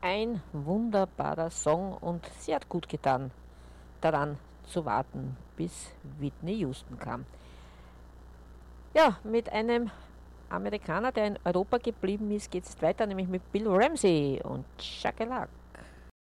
Ein wunderbarer Song und sie hat gut getan, daran zu warten, bis Whitney Houston kam. Ja, mit einem Amerikaner, der in Europa geblieben ist, geht es weiter, nämlich mit Bill Ramsey und Shakalak.